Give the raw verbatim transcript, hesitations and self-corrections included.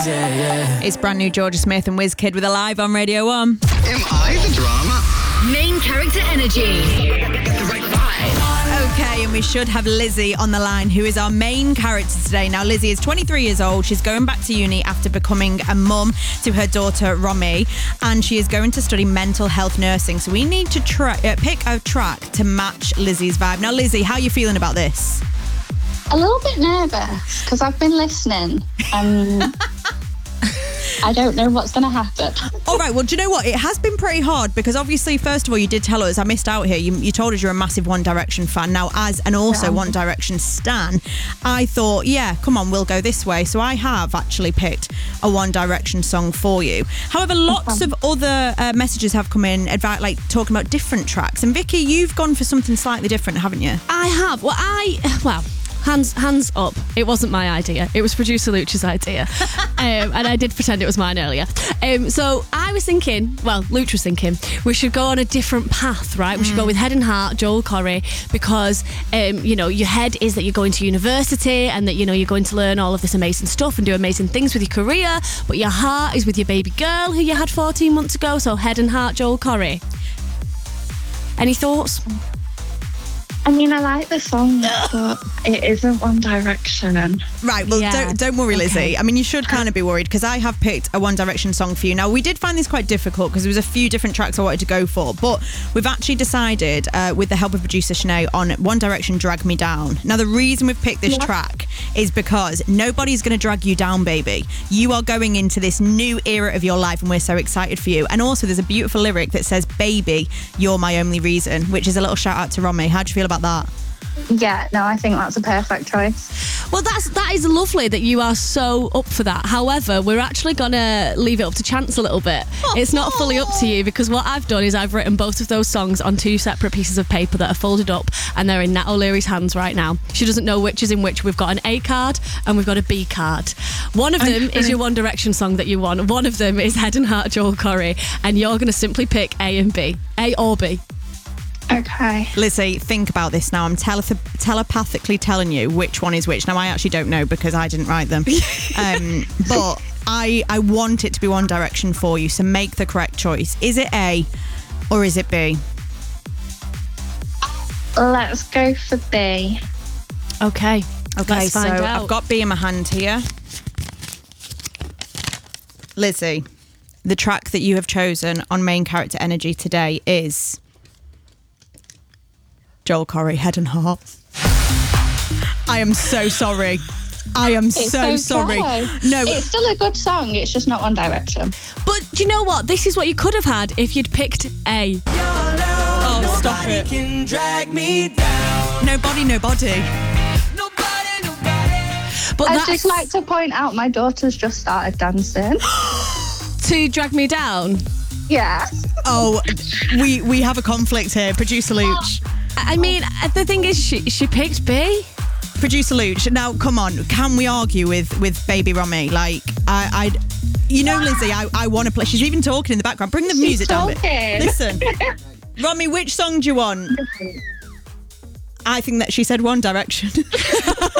Yeah, yeah. It's brand new Georgia Smith and WizKid with Alive on Radio one. Am I the drama? Main character energy. Get the right vibe. Okay, and we should have Lizzie on the line, who is our main character today. Now, Lizzie is twenty-three years old. She's going back to uni after becoming a mum to her daughter, Romy, and she is going to study mental health nursing. So we need to tra- uh, pick a track to match Lizzie's vibe. Now, Lizzie, how are you feeling about this? A little bit nervous because I've been listening and I don't know what's going to happen. All right, well, do you know what? It has been pretty hard because obviously, first of all, you did tell us, I missed out here, you, you told us you're a massive One Direction fan. Now, as and also Yeah. One Direction stan, I thought, yeah, come on, we'll go this way. So I have actually picked a One Direction song for you. However, lots of other uh, messages have come in about, like, talking about different tracks. And Vicky, you've gone for something slightly different, haven't you? I have. Well, I, well, hands hands up. It wasn't my idea. It was producer Luch's idea. um, and I did pretend it was mine earlier. Um, so I was thinking, well, Luch was thinking, we should go on a different path, right? We should go with Head and Heart, Joel Corry, because, um, you know, your head is that you're going to university and that, you know, you're going to learn all of this amazing stuff and do amazing things with your career, but your heart is with your baby girl who you had fourteen months ago. So Head and Heart, Joel Corry. Any thoughts? I mean, I like the song, but it isn't One Direction. Right, well, Yeah. don't, don't worry, Lizzie. Okay. I mean, you should kind of be worried because I have picked a One Direction song for you. Now, we did find this quite difficult because there was a few different tracks I wanted to go for, but we've actually decided, uh, with the help of producer Sinead, on One Direction, Drag Me Down. Now, the reason we've picked this Yeah. track is because nobody's going to drag you down, baby. You are going into this new era of your life and we're so excited for you. And also, there's a beautiful lyric that says, baby, you're my only reason, which is a little shout out to Romy. How do you feel about that? Yeah, no, I think that's a perfect choice. Well, that's that is lovely that you are so up for that. However, we're actually going to leave it up to chance a little bit. It's not fully up to you because what I've done is I've written both of those songs on two separate pieces of paper that are folded up and they're in Nat O'Leary's hands right now. She doesn't know which is in which. We've got an A card and we've got a B card. One of them is your One Direction song that you want. One of them is Head and Heart, Joel Corry, and you're going to simply pick A and B. A or B. Okay. Lizzie, think about this now. I'm tele- telepathically telling you which one is which. Now, I actually don't know because I didn't write them. um, but I, I want it to be One Direction for you, so make the correct choice. Is it A or is it B? Let's go for B. Okay. Okay, Let's so find out. I've got B in my hand here. Lizzie, the track that you have chosen on Main Character Energy today is Joel Corry, Head and Heart. I am so sorry. I am It's so okay. sorry. No, It's still a good song, it's just not One Direction. But do you know what? This is what you could have had if you'd picked A. oh, stop it. Can drag me down. Nobody, nobody. Nobody, nobody. But I'd that's just like to point out my daughter's just started dancing. to drag me down. Yeah. Oh, we we have a conflict here. Producer Luch. I mean, the thing is, she she picked B. Producer Luch. Now, come on. Can we argue with, with Baby Romy? Like, I... I you know, Lizzie, I, I want to play. She's even talking in the background. Bring the She's music down a bit. talking. Listen. Romy, which song do you want? I think that she said One Direction.